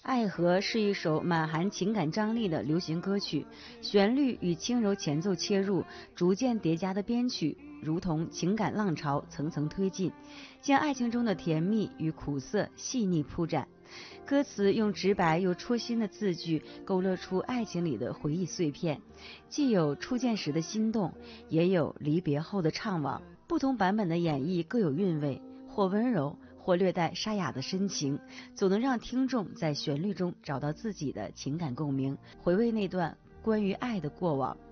爱河是一首满含情感张力的流行歌曲，旋律与轻柔前奏切入，逐渐叠加的编曲如同情感浪潮层层推进，将爱情中的甜蜜与苦涩细腻铺展。歌词用直白又戳心的字句勾勒出爱情里的回忆碎片，既有初见时的心动，也有离别后的怅惘。不同版本的演绎各有韵味，或温柔，或略带沙哑的深情，总能让听众在旋律中找到自己的情感共鸣，回味那段关于爱的过往。